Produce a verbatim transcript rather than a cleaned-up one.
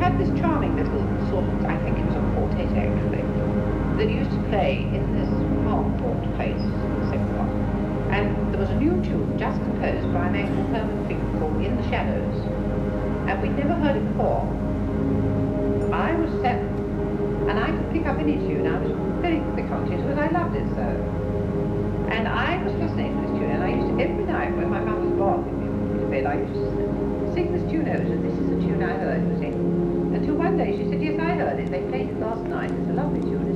had this charming little sort of, I think it was a quartet actually, that used to play in this Harcourt place, the second one. And there was a new tune just composed by a man called Herman Finkel called In the Shadows. And we'd never heard it before. I was seven, and I could pick up any tune. I was very quick on tunes because I loved it so. And I was fascinated with this tune, and I used to, every night when my mum was gone in bed, I used to sing this tune over, and this is a tune I heard you sing. Until one day she said, yes, I heard it. They played it last night. It's a lovely tune.